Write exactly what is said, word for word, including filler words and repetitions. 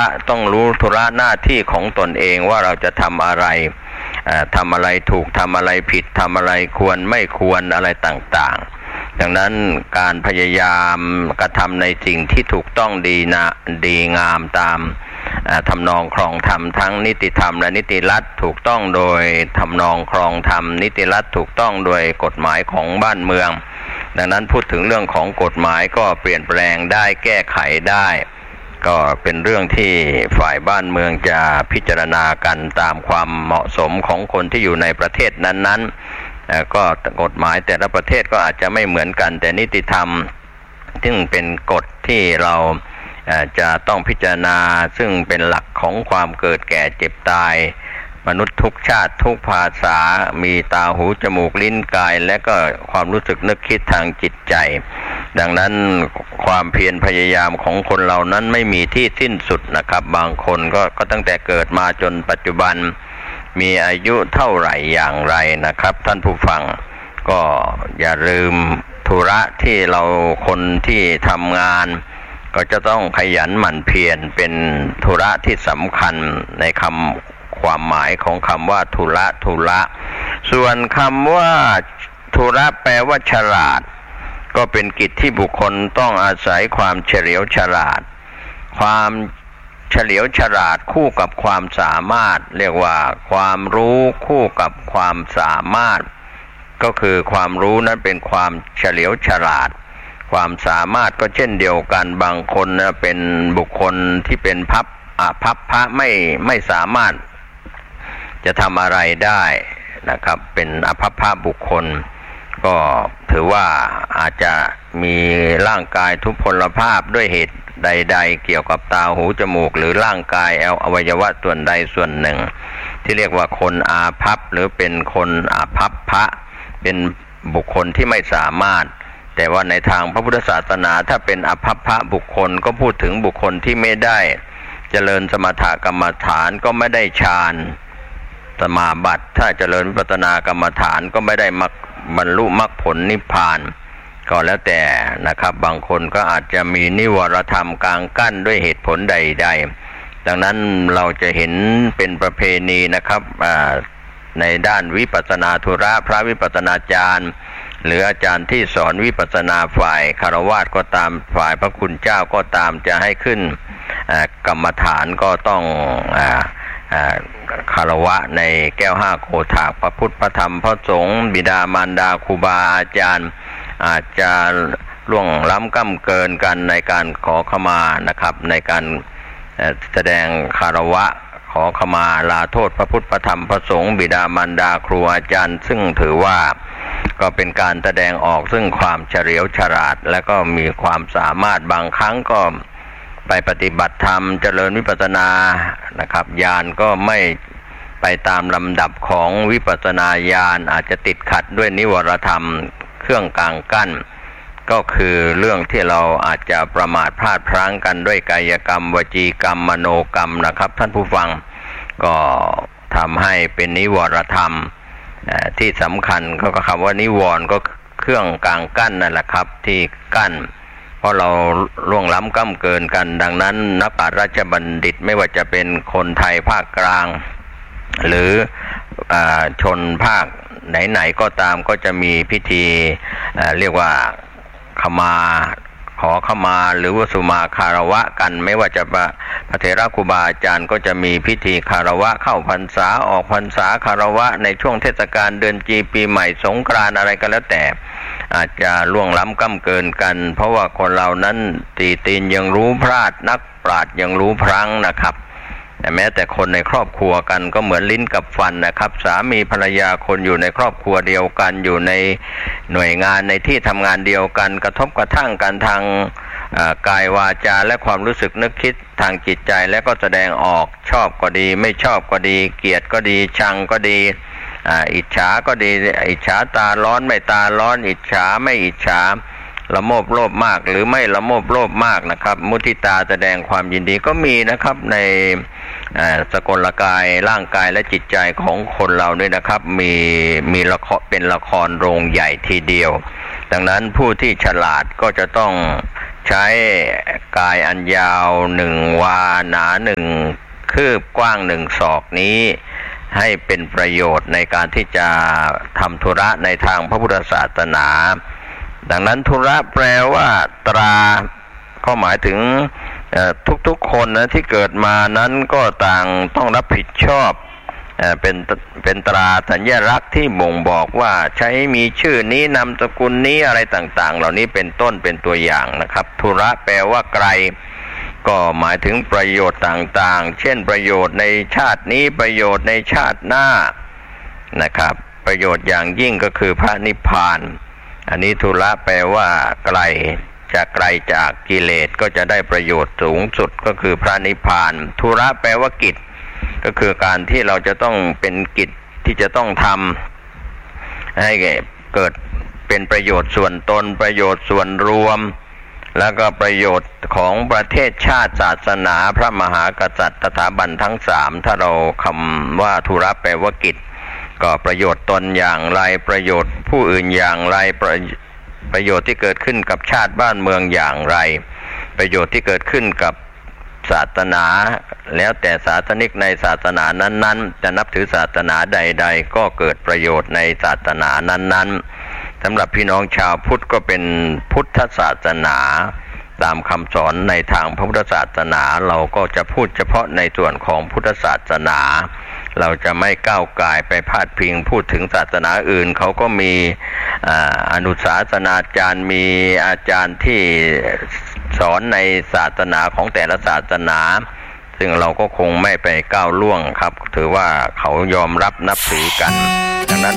ระต้องรู้ธุระหน้าที่ของตนเองว่าเราจะทำอะไรทำอะไรถูกทำอะไรผิดทำอะไรควรไม่ควรอะไรต่างๆดังนั้นการพยายามกระทำในสิ่งที่ถูกต้องดีนะดีงามตามทำนองครองธรรมทั้งนิติธรรมและนิติรัฐถูกต้องโดยทำนองครองธรรมนิติรัฐถูกต้องโดยกฎหมายของบ้านเมืองดังนั้นพูดถึงเรื่องของกฎหมายก็เปลี่ยนแปลงได้แก้ไขได้ก็เป็นเรื่องที่ฝ่ายบ้านเมืองจะพิจารณากันตามความเหมาะสมของคนที่อยู่ในประเทศนั้นๆก็กฎหมายแต่ละประเทศก็อาจจะไม่เหมือนกันแต่นิติธรรมซึ่งเป็นกฎที่เราจะต้องพิจารณาซึ่งเป็นหลักของความเกิดแก่เจ็บตายมนุษย์ทุกชาติทุกภาษามีตาหูจมูกลิ้นกายและก็ความรู้สึกนึกคิดทางจิตใจดังนั้นความเพียรพยายามของคนเรานั้นไม่มีที่สิ้นสุดนะครับบางคนก็ก็ตั้งแต่เกิดมาจนปัจจุบันมีอายุเท่าไหร่อย่างไรนะครับท่านผู้ฟังก็อย่าลืมธุระที่เราคนที่ทำงานก็จะต้องขยันหมั่นเพียรเป็นธุระที่สำคัญในคำความหมายของคำว่าธุระธุระส่วนคำว่าธุระแปลว่าฉลาดก็เป็นกิจที่บุคคลต้องอาศัยความเฉลียวฉลาดความเฉลียวฉลาดคู่กับความสามารถเรียกว่าความรู้คู่กับความสามารถก็คือความรู้นั้นเป็นความเฉลียวฉลาดความสามารถก็เช่นเดียวกันบางคนนะเป็นบุคคลที่เป็นพับอ่าพับพระไม่ไม่สามารถจะทำอะไรได้นะครับเป็นอภัพพบุคคลก็ถือว่าอาจจะมีร่างกายทุพพลภาพด้วยเหตุใดๆเกี่ยวกับตาหูจมูกหรือร่างกายอวัยวะส่วนใดส่วนหนึ่งที่เรียกว่าคนอาภัพหรือเป็นคนอาภัพพระเป็นบุคคลที่ไม่สามารถแต่ว่าในทางพระพุทธศาสนาถ้าเป็นอภัพพบุคคลก็พูดถึงบุคคลที่ไม่ได้เจริญสมถกรรมฐานก็ไม่ได้ฌานสมาบัติถ้าเจริญวิปัสสนากรรมฐานก็ไม่ได้มรรคบรรลุมรรคผลนิพพานก็แล้วแต่นะครับบางคนก็อาจจะมีนิวรธรรมกลางกั้นด้วยเหตุผลใดๆดังนั้นเราจะเห็นเป็นประเพณีนะครับในด้านวิปัสสนาธุระพระวิปัสสนาจารย์หรืออาจารย์ที่สอนวิปัสสนาฝ่ายคฤหัสถ์ก็ตามฝ่ายพระคุณเจ้าก็ตามจะให้ขึ้นกรรมฐานก็ต้องคารวะในแก้วห้าโคถากพระพุทธพระธรรมพระสงฆ์บิดามารดาครูบาอาจารย์อาจจะล่วงล้ำก้ำเกินกันในการขอขมานะครับในการแสดงคารวะขอขมาลาโทษพระพุทธพระธรรมพระสงฆ์บิดามารดาครูอาจารย์ซึ่งถือว่าก็เป็นการแสดงออกซึ่งความเฉลียวฉลาดและก็มีความสามารถบางครั้งก็ไปปฏิบัติธรรมเจริญวิปัสสนานะครับญาณก็ไม่ไปตามลำดับของวิปัสสนาญาณอาจจะติดขัดด้วยนิวรธรรมเครื่องกลางกั้นก็คือเรื่องที่เราอาจจะประมาทพลาดพลั้งกันด้วยกายกรรมวจีกรรมมโนกรรมนะครับท่านผู้ฟังก็ทำให้เป็นนิวรธรรมที่สำคัญก็คำว่านิวรณ์ก็เครื่องกลางกั้นนั่นแหละครับที่กั้นเพราะเราล่วงล้ำก้ำเกินกันดังนั้นนักปราชญ์ราชบัณฑิตไม่ว่าจะเป็นคนไทยภาคกลางหรือชนภาคไหนๆก็ตามก็จะมีพิธีเรียกว่าขมาขอขมาหรือว่าสุมาคารวะกันไม่ว่าจะพระเถระครูบาอาจารย์ก็จะมีพิธีคารวะเข้าพรรษาออกพรรษาคารวะในช่วงเทศกาลเดือนจีปีใหม่สงกรานต์อะไรก็แล้วแต่อาจจะล่วงล้ำก้ำเกินกันเพราะว่าคนเรานั้นตีตีนยังรู้พลาดนักปราชญ์ยังรู้พลั้งนะครับแต่แม้แต่คนในครอบครัวกันก็เหมือนลิ้นกับฟันนะครับสามีภรรยาคนอยู่ในครอบครัวเดียวกันอยู่ในหน่วยงานในที่ทำงานเดียวกันกระทบกระทั่งกันทางกายวาจาและความรู้สึกนึกคิดทางจิตใจและก็แสดงออกชอบก็ดีไม่ชอบก็ดีเกลียดก็ดีชังก็ดีอิจฉาก็ดีอิจฉาตาร้อนไม่ตาร้อนอิจฉาไม่อิจฉาละโมบโลภมากหรือไม่ละโมบโลภมากนะครับมุทิตาแสดงความยินดีก็มีนะครับในสกลกายร่างกายและจิตใจของคนเราด้วยนะครับมีมีละครเป็นละครโรงใหญ่ทีเดียวดังนั้นผู้ที่ฉลาดก็จะต้องใช้กายอันยาวหนึ่งวาหนาหนึ่งคืบกว้างหนึ่งศอกนี้ให้เป็นประโยชน์ในการที่จะทำธุระในทางพระพุทธศาสนาดังนั้นธุระแปลว่าตราก็หมายถึงทุกๆคนนะที่เกิดมานั้นก็ต่างต้องรับผิดชอบเป็นเป็นตราสัญลักษณ์ที่บ่งบอกว่าใช้มีชื่อนี้นามสกุลนี้อะไรต่างๆเหล่านี้เป็นต้นเป็นตัวอย่างนะครับธุระแปลว่าไกลก็หมายถึงประโยชน์ต่างๆเช่นประโยชน์ในชาตินี้ประโยชน์ในชาติหน้านะครับประโยชน์อย่างยิ่งก็คือพระนิพพานอันนี้ธุระแปลว่าไกลจะไกลจากกิเลสก็จะได้ประโยชน์สูงสุดก็คือพระนิพพานธุระแปลว่ากิจก็คือการที่เราจะต้องเป็นกิจที่จะต้องทำให้เกิดเป็นประโยชน์ส่วนตนประโยชน์ส่วนรวมแล้วก็ประโยชน์ของประเทศชาติศาสนาพระมหากษัตริย์สถาบันทั้งสามถ้าเราคำว่าธุระแปลว่ากิจก็ประโยชน์ตนอย่างไรประโยชน์ผู้อื่นอย่างไรประประโยชน์ที่เกิดขึ้นกับชาติบ้านเมืองอย่างไรประโยชน์ที่เกิดขึ้นกับศาสนาแล้วแต่ศาสนิกในศาสนานั้นๆจะนับถือศาสนาใดๆก็เกิดประโยชน์ในศาสนานั้นๆสำหรับพี่น้องชาวพุทธก็เป็นพุทธศาสนาตามคำสอนในทางพระพุทธศาสนาเราก็จะพูดเฉพาะในส่วนของพุทธศาสนาเราจะไม่ก้าวก่ายไปพาดพิงพูดถึงศาสนาอื่นเขาก็มีอนุศาสนาจารย์มีอาจารย์ที่สอนในศาสนาของแต่ละศาสนาซึ่งเราก็คงไม่ไปก้าวล่วงครับถือว่าเขายอมรับนับถือกัน